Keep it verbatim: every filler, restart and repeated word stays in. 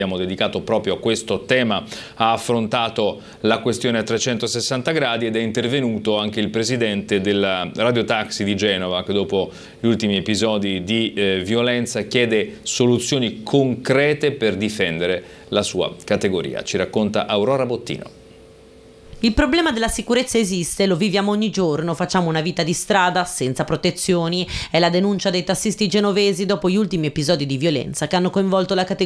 Abbiamo dedicato proprio a questo tema, ha affrontato la questione a trecentosessanta gradi ed è intervenuto anche il presidente della Radiotaxi di Genova, che dopo gli ultimi episodi di eh, violenza chiede soluzioni concrete per difendere la sua categoria. Ci racconta Aurora Bottino. Il problema della sicurezza esiste, lo viviamo ogni giorno, facciamo una vita di strada senza protezioni. È la denuncia dei tassisti genovesi dopo gli ultimi episodi di violenza che hanno coinvolto la categoria